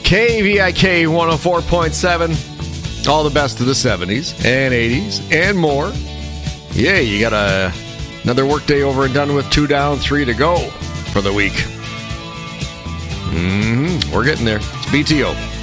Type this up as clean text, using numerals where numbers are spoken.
KVIK 104.7. All the best of the 70s and 80s and more. Yeah, you got another workday over and done with. 2 down, 3 to go for the week. We're getting there. It's BTO.